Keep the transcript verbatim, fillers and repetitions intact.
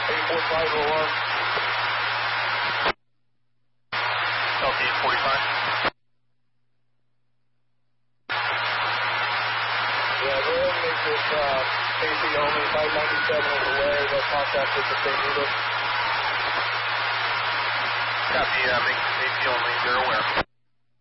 eight four five oh one. Southeast forty-five. Yeah, go ahead and make this uh, K C only. five ninety-seven is away. They'll contact us if they need us. Copy, uh, make K C only. They're aware.